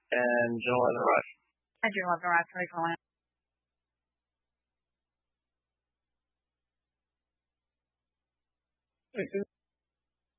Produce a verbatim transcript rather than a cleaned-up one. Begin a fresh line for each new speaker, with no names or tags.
and Joanna Rush.
I do love the Rush, Joanna.
I think